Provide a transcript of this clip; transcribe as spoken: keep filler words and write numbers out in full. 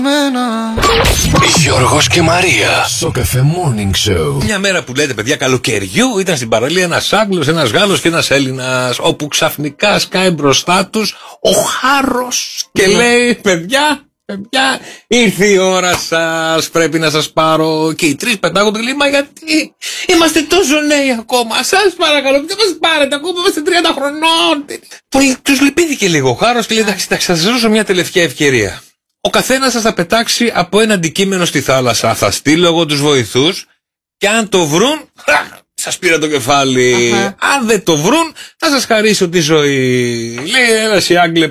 Γιώργος και Μαρία στο Cafe Morning Show. Μια μέρα που λέτε παιδιά καλοκαιριού ήταν στην παραλία ένας Άγγλος, ένας Γάλλος και ένας Έλληνας, όπου ξαφνικά σκάει μπροστά τους ο Χάρος και ναι. λέει παιδιά, παιδιά ήρθε η ώρα σας, πρέπει να σας πάρω. Και οι τρεις πετάγονται και λέει μα γιατί είμαστε τόσο νέοι ακόμα, σας παρακαλώ δεν μας πάρετε ακόμα, είμαστε τριάντα χρονών. Πολύ τους λυπήθηκε λίγο ο Χάρος και λέει εντάξει θα σας δώσω μια τελευταία ευκαιρία. Ο καθένας σας θα πετάξει από ένα αντικείμενο στη θάλασσα. Θα στείλω εγώ τους βοηθούς και αν το βρουν, σας πήρα το κεφάλι. Uh-huh. Αν δεν το βρουν, θα σας χαρίσω τη ζωή. Λέει ένας οι Άγγλοι.